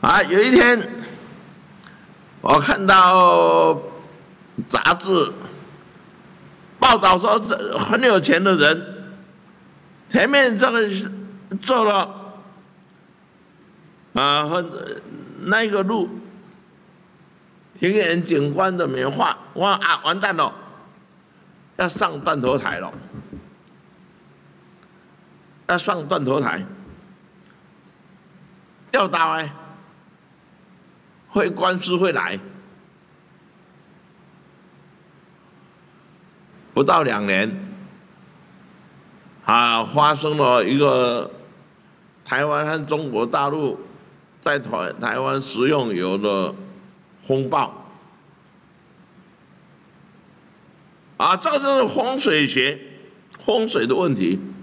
有一天我看到杂志报道说，很有钱的人前面这个做了那个路庭园景观的美化，完蛋了，要上断头台了，要上断头台，要打会官司会来，不到2年，发生了一个台湾和中国大陆在台湾食用油的风暴。这个就是风水学，风水的问题。